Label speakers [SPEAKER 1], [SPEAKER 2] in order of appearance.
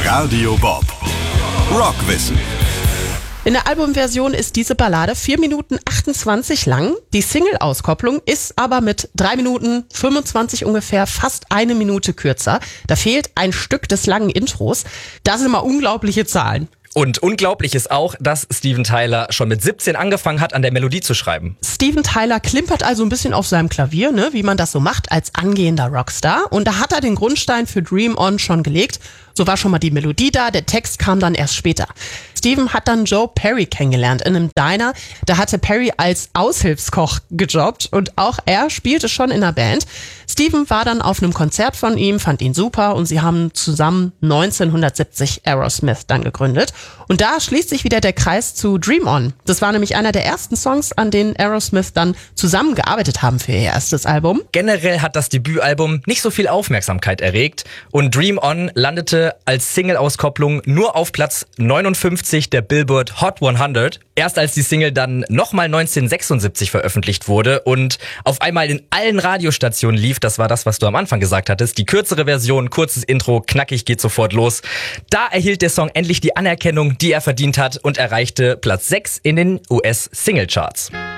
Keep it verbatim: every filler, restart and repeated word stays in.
[SPEAKER 1] Radio Bob. Rockwissen.
[SPEAKER 2] In der Albumversion ist diese Ballade vier Minuten achtundzwanzig lang. Die Single-Auskopplung ist aber mit drei Minuten fünfundzwanzig ungefähr fast eine Minute kürzer. Da fehlt ein Stück des langen Intros. Das sind mal unglaubliche Zahlen.
[SPEAKER 3] Und unglaublich ist auch, dass Steven Tyler schon mit siebzehn angefangen hat, an der Melodie zu schreiben.
[SPEAKER 2] Steven Tyler klimpert also ein bisschen auf seinem Klavier, ne, wie man das so macht als angehender Rockstar. Und da hat er den Grundstein für Dream On schon gelegt. So war schon mal die Melodie da, der Text kam dann erst später. Steven hat dann Joe Perry kennengelernt in einem Diner. Da hatte Perry als Aushilfskoch gejobbt und auch er spielte schon in der Band. Steven war dann auf einem Konzert von ihm, fand ihn super und sie haben zusammen neunzehnhundertsiebzig Aerosmith dann gegründet. Und da schließt sich wieder der Kreis zu Dream On. Das war nämlich einer der ersten Songs, an denen Aerosmith dann zusammengearbeitet haben für ihr erstes Album.
[SPEAKER 3] Generell hat das Debütalbum nicht so viel Aufmerksamkeit erregt und Dream On landete als Single-Auskopplung nur auf Platz neunundfünfzig der Billboard Hot hundert. Erst als die Single dann nochmal neunzehnhundertsechsundsiebzig veröffentlicht wurde und auf einmal in allen Radiostationen lief, das war das, was du am Anfang gesagt hattest, die kürzere Version, kurzes Intro, knackig, geht sofort los. Da erhielt der Song endlich die Anerkennung, die er verdient hat und erreichte Platz sechs in den U S-Singlecharts.